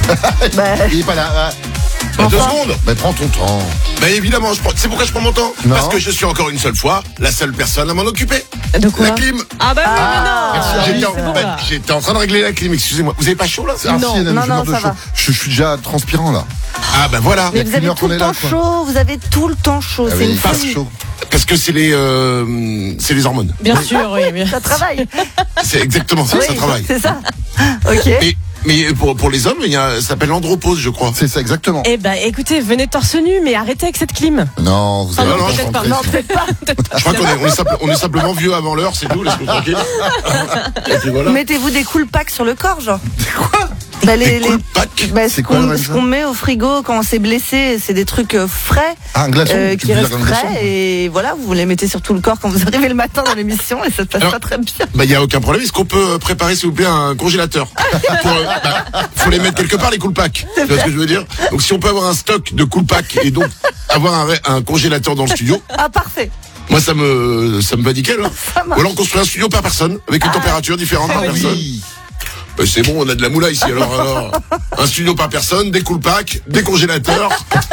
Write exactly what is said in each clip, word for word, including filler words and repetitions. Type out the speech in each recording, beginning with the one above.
bah... Il est pas là. Bah, Enfin. Deux secondes. Mais prends ton temps. Bah évidemment, je prends... c'est pourquoi je prends mon temps. Non. Parce que je suis encore une seule fois la seule personne à m'en occuper. De quoi? La clim. Ah bah oui, Ah, mais non. J'étais Oui, en... c'est bon, bah, là. j'étais en train de régler la clim, excusez-moi. Vous avez pas chaud là? Ah, Non. si, elle a Non, une non, humeur de ça chaud. va. Je, je suis déjà transpirant là. Ah bah voilà. Mais Il y a vous avez qu'une heure tout qu'on le est là, temps quoi. chaud, vous avez tout le temps chaud, Ah c'est oui, une pas folie. chaud. Parce que c'est les euh... c'est les hormones. Bien sûr, oui. Bien. Ça travaille. C'est exactement ça, Oui, ça travaille. C'est ça. Ok. Et, mais pour, pour les hommes, il y a, ça s'appelle l'andropause, je crois. C'est ça, exactement. Eh ben, écoutez, venez torse nu, mais arrêtez avec cette clim. Non, vous allez non, pas peut-être pas. rentrer. Non, peut-être pas. Je crois qu'on est, on est, simple- on est simplement vieux avant l'heure, c'est tout, laisse-nous tranquille. Et puis voilà. Mettez-vous des cool packs sur le corps, genre. Quoi? Bah, les, Des cool les- packs. bah, ce C'est quoi, qu'on Lorenza ce qu'on met au frigo quand on s'est blessé, c'est des trucs euh, frais, Ah, un glaçon. euh, Tu qui veux dire restent un glaçon frais, et voilà, vous les mettez sur tout le corps quand vous arrivez le matin dans l'émission, et ça se passe Alors- pas très bien. Bah, il y a aucun problème. Est-ce qu'on peut préparer, s'il vous plaît, un congélateur? Pour, euh, bah, faut les mettre quelque part, les cool packs. Tu vois ce que je veux dire? Donc, si on peut avoir un stock de cool packs et donc avoir un, un congélateur dans le studio, Ah, parfait. moi, ça me, ça me va nickel, hein. Ça marche. Ou alors, on construit un studio par personne, avec une température différente par personne. Oui. Bah, c'est bon, on a de la moula ici, alors, alors. Un studio par personne, des cool packs, des congélateurs.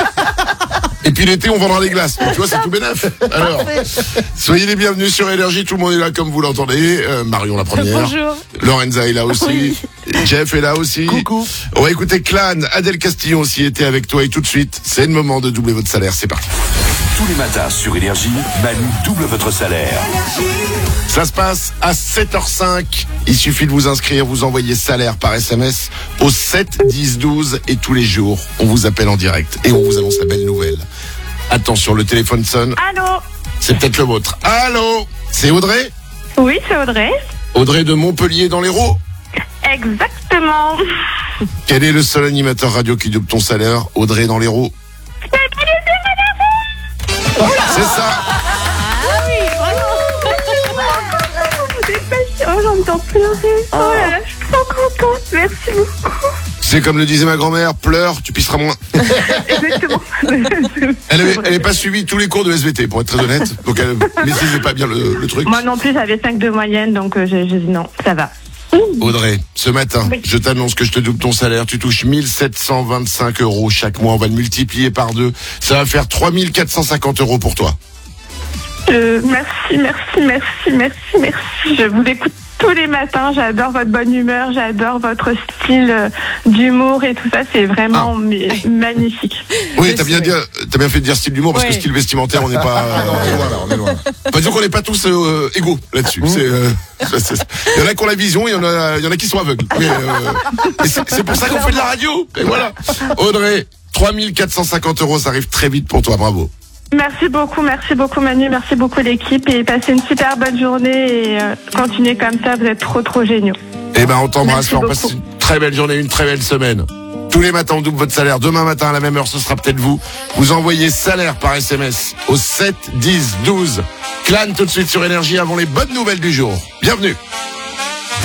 Et puis l'été, on vendra des glaces. Donc, tu vois, c'est tout bénef. Alors, soyez les bienvenus sur Énergie. Tout le monde est là, comme vous l'entendez. Euh, Marion, la première. Bonjour. Lorenza est là aussi. Oui. Jeff est là aussi. Coucou. On va écouter Clan. Adèle Castillon aussi était avec toi. Et tout de suite, c'est le moment de doubler votre salaire. C'est parti. Tous les matins sur Énergie, Manu double votre salaire. Ça se passe à sept heures cinq. Il suffit de vous inscrire, vous envoyez salaire par S M S au sept dix douze et tous les jours, on vous appelle en direct et on vous annonce la belle nouvelle. Attention, le téléphone sonne. Allô? C'est peut-être le vôtre. Allô? C'est Audrey? Oui, c'est Audrey. Audrey de Montpellier dans l'Hérault. Exactement. Quel est le seul animateur radio qui double ton salaire? Audrey dans l'Hérault. C'est ça. Oh, j'entends pleurer. Oh là là, je suis trop contente. Merci beaucoup. C'est comme le disait ma grand-mère, pleure, tu pisseras moins. Exactement. Elle avait, elle n'est pas suivi tous les cours de S V T, pour être très honnête. Donc elle maîtrisait pas bien le, le truc. Moi non plus, j'avais cinq de moyenne, donc euh, j'ai j'ai dit non, ça va. Audrey, ce matin, Oui. je t'annonce que je te double ton salaire. Tu touches mille sept cent vingt-cinq euros chaque mois. On va le multiplier par deux. Ça va faire trois mille quatre cent cinquante euros pour toi. Euh, merci, merci, merci, merci, merci. Je vous écoute tous les matins. J'adore votre bonne humeur, j'adore votre style euh, d'humour et tout ça. C'est vraiment Ah. mais, magnifique. Oui, Oui, t'as bien, c'est dit, t'as bien fait de dire style d'humour parce Oui. que style vestimentaire, on n'est pas. Ah non, on est loin là, on est loin. Enfin, disons qu'on n'est pas tous euh, égaux là-dessus. C'est, euh, c'est- c'est- il y en a qui ont la vision, il y en a, il y en a qui sont aveugles. Mais, euh, mais c'est, c'est pour ça qu'on fait de la radio. Et voilà. Audrey, trois mille quatre cent cinquante euros, ça arrive très vite pour toi. Bravo. Merci beaucoup, merci beaucoup Manu, merci beaucoup l'équipe et passez une super bonne journée et euh, continuez comme ça, vous êtes trop trop géniaux. Eh ben, on t'embrasse. Merci On passe beaucoup. une très belle journée, une très belle semaine. Tous les matins, on double votre salaire. Demain matin, à la même heure, ce sera peut-être vous. Vous envoyez salaire par S M S au sept dix douze. Clan tout de suite sur Énergie avant les bonnes nouvelles du jour. Bienvenue.